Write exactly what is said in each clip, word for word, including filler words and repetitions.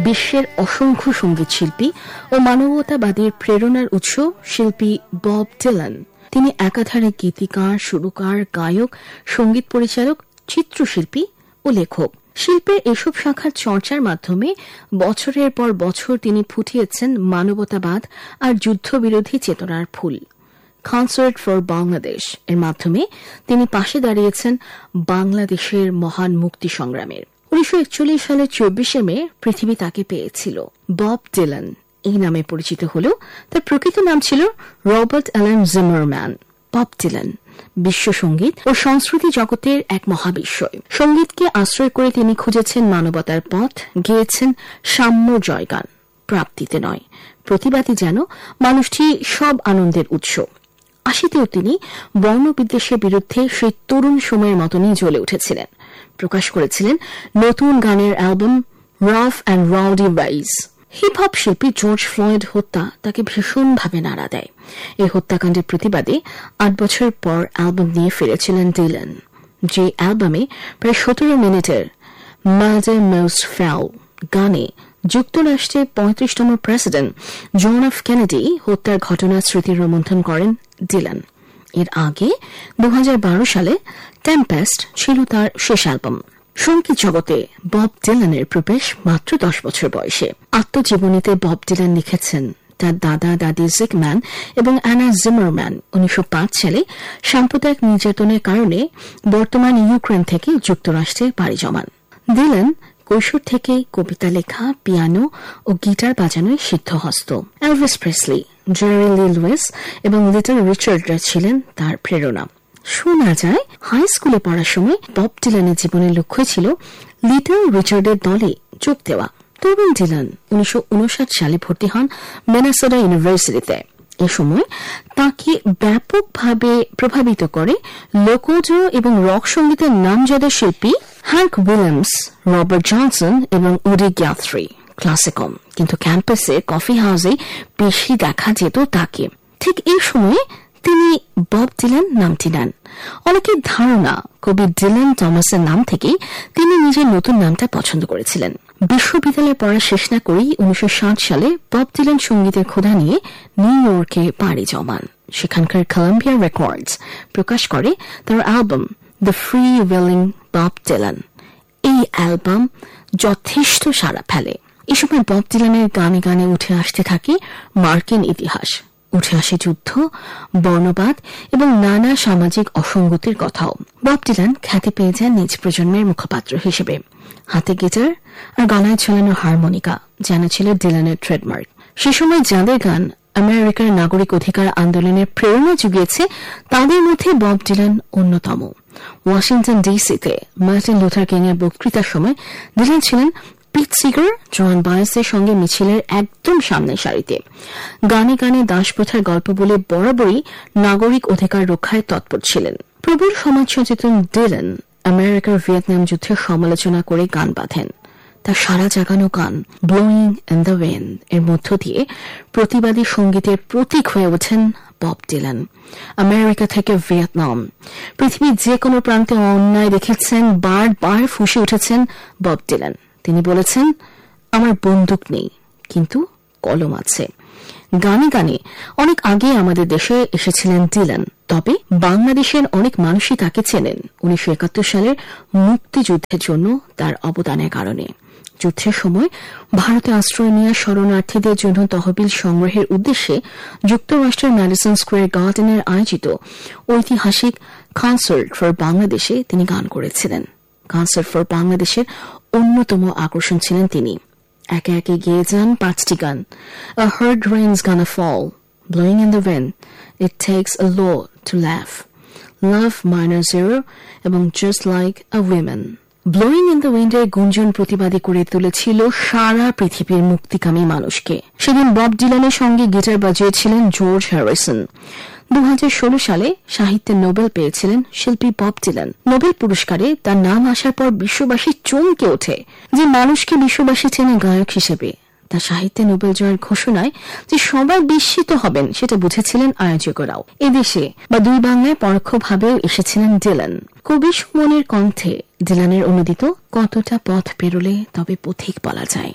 বিশ্বের অসংখ্য সঙ্গীত শিল্পী ও মানবতাবাদীর প্রেরণার উৎস শিল্পী বব ডিলান। তিনি একাধারে গীতিকার, সুরকার, গায়ক, সঙ্গীত পরিচালক, চিত্রশিল্পী ও লেখক। শিল্পের এসব শাখার চর্চার মাধ্যমে বছরের পর বছর তিনি ফুটিয়েছেন মানবতাবাদ আর যুদ্ধবিরোধী চেতনার ফুল। কনসার্ট ফর বাংলাদেশ এর মাধ্যমে তিনি পাশে দাঁড়িয়েছেন বাংলাদেশের মহান মুক্তি সংগ্রামের। উনিশশো একচল্লিশ সালের চব্বিশে মে পৃথিবী তাকে পেয়েছিল। বব ডিলান এই নামে পরিচিত হলেও তার প্রকৃত নাম ছিল Robert Alan Zimmermann. Bob Dylan বিশ্ব সঙ্গীত ও সংস্কৃতি জগতের এক মহাবিস্ময়। সঙ্গীতকে আশ্রয় করে তিনি খুঁজেছেন মানবতার পথ, গেয়েছেন সাম্য জয়গান। প্রাপ্তিতে নয়, প্রতিবাদী যেন মানুষটি সব আনন্দের উৎস। আশিতেও তিনি বর্ণবিদ্বেষের বিরুদ্ধে সেই তরুণ সময়ের মতনই জ্বলে উঠেছিলেন। প্রকাশ করেছিলেন নতুন গানের album rough and rowdy wise. Hip hop শিল্পী জর্জ ফ্লয়েড হত্যা তাকে ভীষণভাবে নাড়া দেয়। এই হত্যাকাণ্ডের প্রতিবাদে আট বছর পর অ্যালবাম নিয়ে ফিরেছিলেন ডিলান, যে অ্যালবামে প্রায় সতেরো মিনিটের মার্ডার মোস্ট ফাউল গানে যুক্তরাষ্ট্রের পঁয়ত্রিশতম প্রেসিডেন্ট জন এফ কেনেডি হত্যার ঘটনার স্মৃতি রোমন্থন করেন ডিলান। এর আগে দু হাজার বারো সালে টেম্পেস্ট ছিল তার শেষ অ্যালবাম। সঙ্গীত জগতে বব ডিলানের প্রবেশ মাত্র দশ বছর বয়সে। আত্মজীবনীতে বব ডিলান লিখেছেন তার দাদা দাদি জিগম্যান এবং অ্যানা জিমারম্যান উনিশশো পাঁচ সালে সাম্প্রদায়িক নির্যাতনের কারণে বর্তমান ইউক্রেন থেকে যুক্তরাষ্ট্রে পাড়ি জমান। ডিলান কৈশোর থেকে কবিতা লেখা, পিয়ানো ও গিটার বাজানোয় সিদ্ধহস্ত। এলভিস প্রেসলি, জেরি লি লুইস এবং লিটল রিচার্ডরা ছিলেন তার প্রেরণা। শোনা যায় হাই স্কুলে পড়ার সময় বব ডিলানের জীবনের লক্ষ্য ছিল লিটল রিচার্ডের দলে যোগ দেওয়া। তরুণ ডিলান উনিশশো উনষাট সালে ভর্তি হন মিনেসোটা ইউনিভার্সিটিতে। এ সময় তাকে ব্যাপকভাবে প্রভাবিত করে লোকজ এবং রক সঙ্গীতের নামজাদা শিল্পী হ্যাঙ্ক উইলিয়ামস, রবার্ট জনসন এবং উডি গ্যাথরি। ক্লাসিকম কিন্তু ক্যাম্পাসে কফি হাউসে বেশি দেখা যেত তাকে। ঠিক এই সময়ে তিনি বব ডিলান নামটি নেন। অনেকের ধারণা কবি ডিলান থমাসের নাম থেকেই তিনি নিজের নতুন নামটা পছন্দ করেছিলেন। বিশ্ববিদ্যালয়ে পড়া শেষ না করেই উনিশশো ষাট সালে বব ডিলান সঙ্গীতের ক্ষুধা নিয়ে নিউ ইয়র্কে পাড়ি জমান। সেখানকার কলাম্বিয়া রেকর্ডস প্রকাশ করে তার album the free willing Bob Dylan. এই অ্যালবাম যথেষ্ট সাড়া ফেলে। এই সময় বব ডিলানের গানে গানে উঠে আসতে থাকে মার্কিন ইতিহাস, উঠে আসে যুদ্ধ, বর্ণবাদ এবং নানা সামাজিক অসঙ্গতির কথাও। বব ডিলান খ্যাতি পেয়ে যান নিজ প্রজন্মের মুখপাত্র হিসেবে। হাতে গিটার আর গলায় ঝোলানো হারমোনিকা যেন ছিল ডিলানের ট্রেডমার্ক। সে সময় যাঁদের গান আমেরিকার নাগরিক অধিকার আন্দোলনের প্রেরণা জুগিয়েছে তাদের মধ্যে বব ডিলান অন্যতম। ওয়াশিংটন ডিসিতে মার্টিন লুথার কিং এর বক্তৃতার সময় ডিলান ছিলেন পিট সিগার, জন বায়াসের সঙ্গে মিছিলের একদম সামনের সারিতে। গানে গানে দাসপ্রথার গল্প বলে বরাবরই নাগরিক অধিকার রক্ষায় তৎপর ছিলেন। প্রবল সমাজ সচেতন ডিলান আমেরিকার ভিয়েতনাম যুদ্ধের সমালোচনা করে গান বাঁধেন। তার সারা জাগানো গান ব্লোয়িং ইন দ্য উইন্ড এর মধ্য দিয়ে প্রতিবাদী সঙ্গীতের প্রতীক হয়ে ওঠেন বব ডিলান। আমেরিকা থেকে ভিয়েতনাম, পৃথিবীর যে কোনো প্রান্তে অন্যায় দেখেছেন, বারবার ফুঁসে উঠেছেন বব ডিলান। তিনি বলেছেন, আমার বন্দুক নেই কিন্তু কলম আছে। গানে গানে অনেক আগে আমাদের দেশে এসেছিলেন ডিলান, তবে বাংলাদেশের অনেক মানুষই তাকে চেনেন উনিশশো একাত্তর সালের মুক্তিযুদ্ধের জন্য তার অবদানের কারণে। যুদ্ধের সময় ভারতে আশ্রয় নেওয়া শরণার্থীদের জন্য তহবিল সংগ্রহের উদ্দেশ্যে যুক্তরাষ্ট্রের ম্যাডিসন স্কোয়ার গার্ডেনের আয়োজিত ঐতিহাসিক কনসার্ট ফর বাংলাদেশে তিনি গান করেছিলেন। কনসার্ট ফর বাংলাদেশের অন্যতম আকর্ষণ ছিলেন তিনি। একে একে গেয়ে যান পাঁচটি গান: A Hard Rain's Gonna Fall, Blowing in the Wind, It Takes a Lot to Laugh, Love Minor Zero এবং Just Like a Woman। Blowing in the উইন্ডের গুঞ্জন প্রতিবাদী করে তুলেছিল সারা পৃথিবীর মুক্তিকামী মানুষকে। সেদিন বব ডিলানের সঙ্গে গিটার বাজিয়েছিলেন জর্জ হ্যারিসন। দু হাজার ষোলো সালে সাহিত্যে নোবেল পেয়েছিলেন শিল্পী বব ডিলান। নোবেল পুরস্কারে তার নাম আসার পর বিশ্ববাসী চমকে ওঠে। যে মানুষকে বিশ্ববাসী চেনে গায়ক হিসেবে, তার সাহিত্যে নোবেল জয়ের ঘোষণায় যে সবাই বিস্মিত হবেন সেটা বুঝেছিলেন আয়োজকরাও। এদেশে বা দুই বাংলায় পরোক্ষভাবেও এসেছিলেন ডিলান। কবি সুমনের কণ্ঠে ডিলানের অনুদিত কতটা পথ পেরোলে তবে পথিক বলা যায়।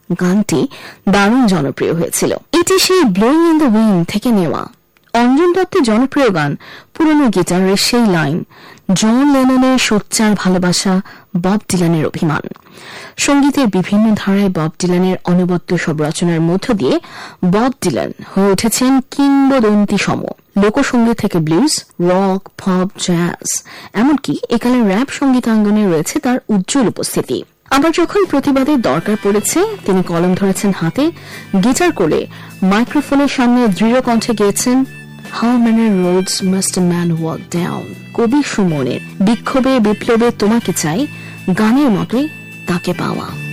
গানটি দারুণ জনপ্রিয় হয়েছিল। এটি সেই ব্লোয়িং ইন দ্য উইন্ড থেকে নেওয়া। অঞ্জন দত্তের জনপ্রিয় গান পুরনো গিটারের সেই লাইন, জন লেননের সোচ্চার ভালোবাসা, বব ডিলানের অভিমান। সঙ্গীতের বিভিন্ন ধারায় বব ডিলানের অনবদ্য সব রচনার মধ্য দিয়ে বব ডিলান হয়ে উঠেছেন কিংবদন্তি সম। লোকসঙ্গীত থেকে ব্লুজ, রক, পপ, জ্যাজ, এমনকি একালের র্যাপ সঙ্গীতাঙ্গনে রয়েছে তার উজ্জ্বল উপস্থিতি। আবার যখন প্রতিবাদের দরকার পড়েছে, তিনি কলম ধরেছেন হাতে, গিটার করে মাইক্রোফোনের সামনে দৃঢ় কণ্ঠে গেয়েছেন How many roads must a man walk down? কবি সুমনের বিক্ষোভে বিপ্লবে তোমাকে চাই, গানের মতোই তাকে পাওয়া।